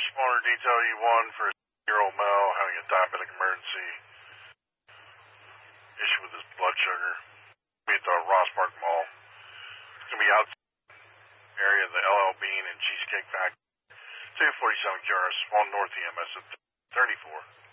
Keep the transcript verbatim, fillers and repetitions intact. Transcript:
Responder detail E one for a year-old male having a diabetic emergency. Issue with his blood sugar. Be at the Ross Park Mall. It's going to be outside the area of the L L Bean and Cheesecake Factory. two forty-seven Q R S, one North E M S at thirty-four.